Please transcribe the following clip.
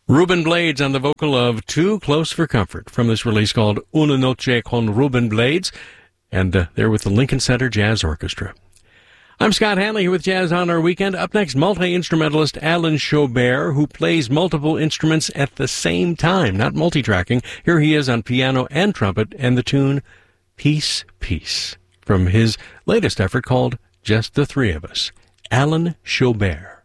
Ruben Blades on the vocal of Too Close for Comfort from this release called Una Noche con Ruben Blades, and they're with the Lincoln Center Jazz Orchestra. I'm Scott Hanley here with Jazz on Our Weekend. Up next, multi-instrumentalist Alan Chaubert, who plays multiple instruments at the same time, not multi-tracking. Here he is on piano and trumpet, and the tune Peace, Peace, from his latest effort called Just the Three of Us. Alan Chaubert.